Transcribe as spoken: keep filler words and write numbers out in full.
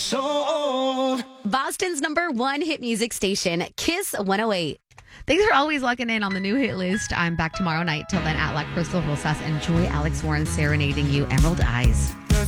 sold. Boston's number one hit music station, Kiss one oh eight. Thanks for always locking in on the new hit list. I'm back tomorrow night. Till then, at like Crystal Rosas, enjoy Alex Warren serenading you, Emerald Eyes.